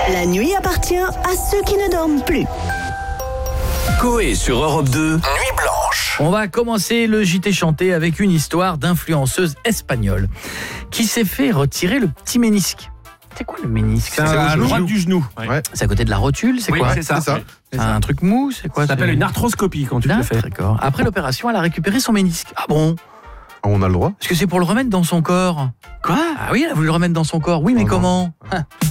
La nuit appartient à ceux qui ne dorment plus. Coé sur Europe 2, Nuit Blanche. On va commencer le JT chanté avec une histoire d'influenceuse espagnole qui s'est fait retirer le petit ménisque. C'est quoi le ménisque? C'est à droite du genou. Ouais. C'est à côté de la rotule, c'est Oui, quoi? c'est ça. C'est un truc mou, c'est quoi? Ça s'appelle une arthroscopie quand tu le fais. D'accord. Après l'opération, elle a récupéré son ménisque. Ah bon? On a le droit. Est-ce que c'est pour le remettre dans son corps? Quoi? Ah oui, elle a voulu le remettre dans son corps. Oui, mais Oh non. comment?